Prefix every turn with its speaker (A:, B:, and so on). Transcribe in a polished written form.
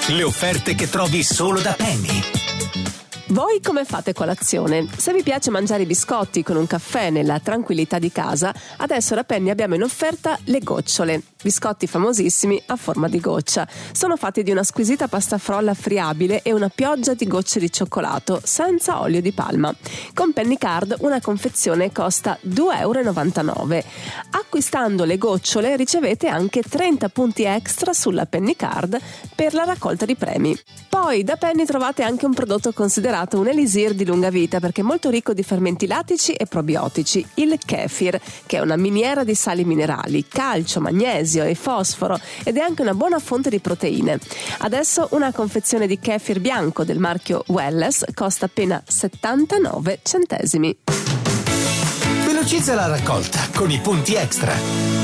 A: Le offerte che trovi solo da Penny.
B: Voi come fate colazione? Se vi piace mangiare i biscotti con un caffè nella tranquillità di casa, adesso da Penny abbiamo in offerta le gocciole. Biscotti famosissimi a forma di goccia. Sono fatti di una squisita pasta frolla friabile e una pioggia di gocce di cioccolato senza olio di palma. Con Penny Card una confezione costa €2,99. Acquistando le gocciole ricevete anche 30 punti extra sulla Penny Card per la raccolta di premi. Poi da Penny trovate anche un prodotto considerato un elisir di lunga vita perché è molto ricco di fermenti lattici e probiotici, il kefir, che è una miniera di sali minerali, calcio, magnesio e fosforo ed è anche una buona fonte di proteine. Adesso una confezione di kefir bianco del marchio Welless costa appena 79 centesimi.
A: Velocizza la raccolta con i punti extra.